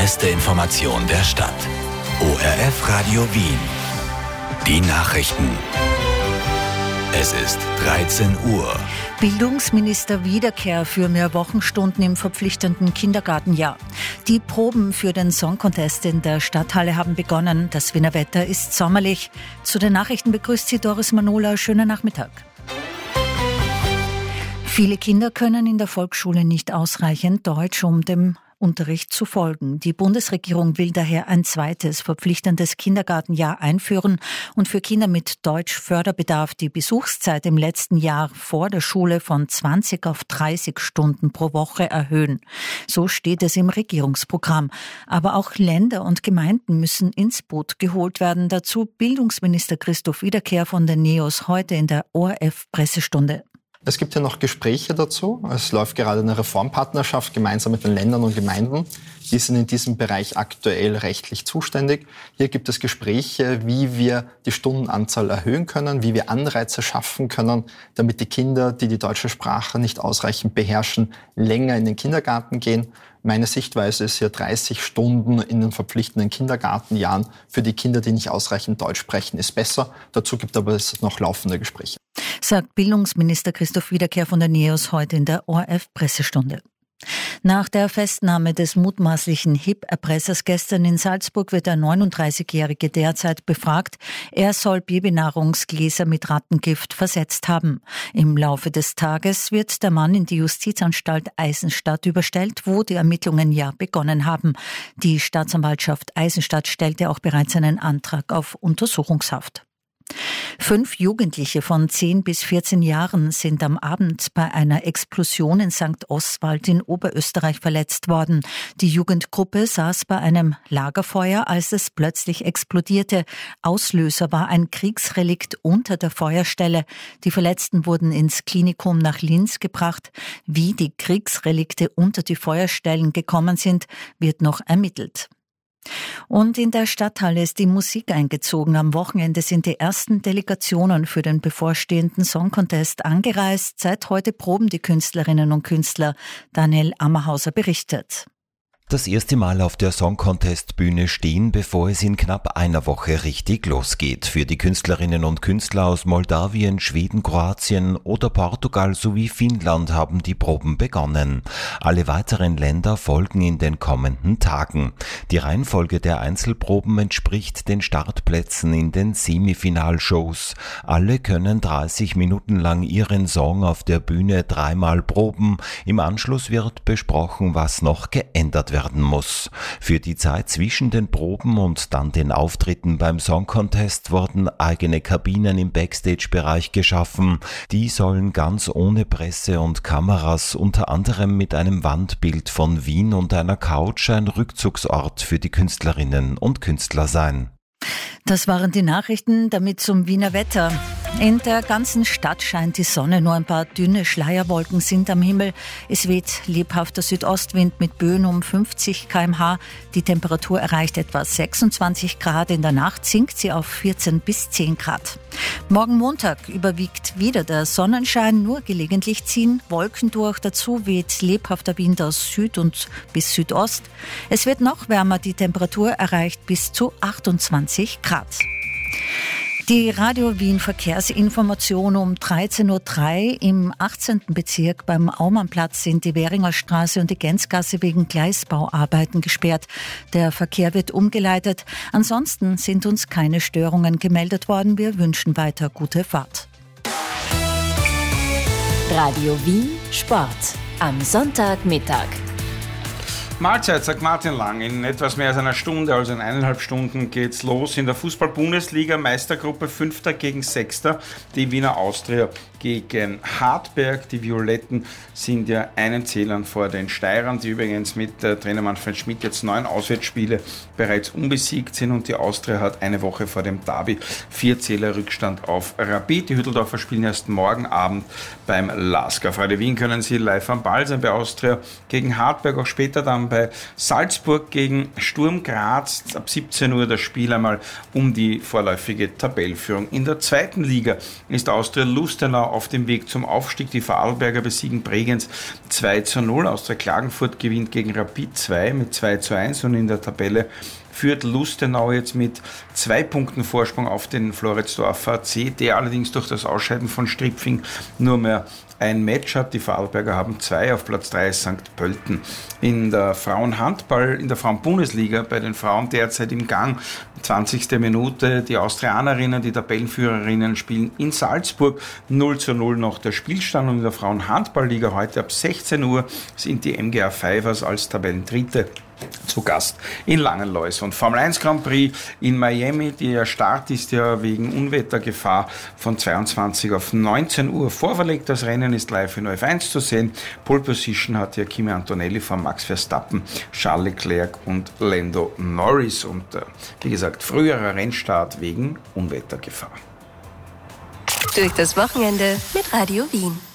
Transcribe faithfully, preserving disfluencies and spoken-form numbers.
beste Information der Stadt. O R F Radio Wien. Die Nachrichten. Es ist dreizehn Uhr. Bildungsminister Wiederkehr für mehr Wochenstunden im verpflichtenden Kindergartenjahr. Die Proben für den Song Contest in der Stadthalle haben begonnen. Das Wiener Wetter ist sommerlich. Zu den Nachrichten begrüßt Sie Doris Manola. Schönen Nachmittag. Viele Kinder können in der Volksschule nicht ausreichend Deutsch, um dem Unterricht zu folgen. Die Bundesregierung will daher ein zweites verpflichtendes Kindergartenjahr einführen und für Kinder mit Deutschförderbedarf die Besuchszeit im letzten Jahr vor der Schule von zwanzig auf dreißig Stunden pro Woche erhöhen. So steht es im Regierungsprogramm. Aber auch Länder und Gemeinden müssen ins Boot geholt werden. Dazu Bildungsminister Christoph Wiederkehr von den NEOS heute in der O R F-Pressestunde. Es gibt ja noch Gespräche dazu. Es läuft gerade eine Reformpartnerschaft gemeinsam mit den Ländern und Gemeinden. Die sind in diesem Bereich aktuell rechtlich zuständig. Hier gibt es Gespräche, wie wir die Stundenanzahl erhöhen können, wie wir Anreize schaffen können, damit die Kinder, die die deutsche Sprache nicht ausreichend beherrschen, länger in den Kindergarten gehen. Meine Sichtweise ist hier dreißig Stunden in den verpflichtenden Kindergartenjahren für die Kinder, die nicht ausreichend Deutsch sprechen, ist besser. Dazu gibt aber es noch laufende Gespräche. Sagt Bildungsminister Christoph Wiederkehr von der NEOS heute in der O R F-Pressestunde. Nach der Festnahme des mutmaßlichen H I P-Erpressers gestern in Salzburg wird der neununddreißigjährige derzeit befragt. Er soll Babynahrungsgläser mit Rattengift versetzt haben. Im Laufe des Tages wird der Mann in die Justizanstalt Eisenstadt überstellt, wo die Ermittlungen ja begonnen haben. Die Staatsanwaltschaft Eisenstadt stellte auch bereits einen Antrag auf Untersuchungshaft. Fünf Jugendliche von zehn bis vierzehn Jahren sind am Abend bei einer Explosion in Sankt Oswald in Oberösterreich verletzt worden. Die Jugendgruppe saß bei einem Lagerfeuer, als es plötzlich explodierte. Auslöser war ein Kriegsrelikt unter der Feuerstelle. Die Verletzten wurden ins Klinikum nach Linz gebracht. Wie die Kriegsrelikte unter die Feuerstellen gekommen sind, wird noch ermittelt. Und in der Stadthalle ist die Musik eingezogen. Am Wochenende sind die ersten Delegationen für den bevorstehenden Song Contest angereist. Seit heute proben die Künstlerinnen und Künstler. Daniel Ammerhauser berichtet. Das erste Mal auf der Song Contest Bühne stehen, bevor es in knapp einer Woche richtig losgeht. Für die Künstlerinnen und Künstler aus Moldawien, Schweden, Kroatien oder Portugal sowie Finnland haben die Proben begonnen. Alle weiteren Länder folgen in den kommenden Tagen. Die Reihenfolge der Einzelproben entspricht den Startplätzen in den Semifinalshows. Alle können dreißig Minuten lang ihren Song auf der Bühne dreimal proben. Im Anschluss wird besprochen, was noch geändert wird werden muss. Für die Zeit zwischen den Proben und dann den Auftritten beim Song Contest wurden eigene Kabinen im Backstage-Bereich geschaffen. Die sollen ganz ohne Presse und Kameras, unter anderem mit einem Wandbild von Wien und einer Couch, ein Rückzugsort für die Künstlerinnen und Künstler sein. Das waren die Nachrichten, damit zum Wiener Wetter. In der ganzen Stadt scheint die Sonne, nur ein paar dünne Schleierwolken sind am Himmel. Es weht lebhafter Südostwind mit Böen um fünfzig Kilometer pro Stunde. Die Temperatur erreicht etwa sechsundzwanzig Grad. In der Nacht sinkt sie auf vierzehn bis zehn Grad. Morgen Montag überwiegt wieder der Sonnenschein, nur gelegentlich ziehen Wolken durch. Dazu weht lebhafter Wind aus Süd und bis Südost. Es wird noch wärmer, die Temperatur erreicht bis zu achtundzwanzig Grad. Die Radio Wien Verkehrsinformation um dreizehn Uhr drei im achtzehnten Bezirk beim Aumannplatz sind die Währinger Straße und die Gänzgasse wegen Gleisbauarbeiten gesperrt. Der Verkehr wird umgeleitet. Ansonsten sind uns keine Störungen gemeldet worden. Wir wünschen weiter gute Fahrt. Radio Wien Sport am Sonntagmittag. Mahlzeit, sagt Martin Lang. In etwas mehr als einer Stunde, also in eineinhalb Stunden, geht's los in der Fußball-Bundesliga. Meistergruppe Fünfter gegen Sechster. Die Wiener Austria gegen Hartberg. Die Violetten sind ja einen Zählern vor den Steirern, die übrigens mit äh, Trainer Manfred Schmidt jetzt neun Auswärtsspiele bereits unbesiegt sind. Und die Austria hat eine Woche vor dem Derby vier Zähler Rückstand auf Rapid. Die Hütteldorfer spielen erst morgen Abend beim Lasker. Auf Radio Wien können Sie live am Ball sein bei Austria gegen Hartberg. Auch später dann dann bei Salzburg gegen Sturm Graz ab siebzehn Uhr das Spiel einmal um die vorläufige Tabellenführung. In der zweiten Liga ist Austria Lustenau auf dem Weg zum Aufstieg. Die Vorarlberger besiegen Bregenz zwei zu null. Austria Klagenfurt gewinnt gegen Rapid zwei mit zwei zu eins und in der Tabelle führt Lustenau jetzt mit zwei Punkten Vorsprung auf den Floridsdorfer A C, der allerdings durch das Ausscheiden von Stripfing nur mehr ein Match hat. Die Vorarlberger haben zwei, auf Platz drei ist Sankt Pölten. In der Frauenhandball, in der Frauenbundesliga bei den Frauen derzeit im Gang, zwanzigste Minute, die Austrianerinnen, die Tabellenführerinnen spielen in Salzburg, null zu null noch der Spielstand und in der Frauenhandballliga heute ab sechzehn Uhr sind die M G A Fivers als Tabellendritte zu Gast in Langenlois. Und Formel eins Grand Prix in Miami, der Start ist ja wegen Unwettergefahr von zweiundzwanzig auf neunzehn Uhr vorverlegt. Das Rennen ist live in O F eins zu sehen. Pole Position hat ja Kimi Antonelli von Max Verstappen, Charles Leclerc und Lando Norris. Und äh, wie gesagt, früherer Rennstart wegen Unwettergefahr. Durch das Wochenende mit Radio Wien.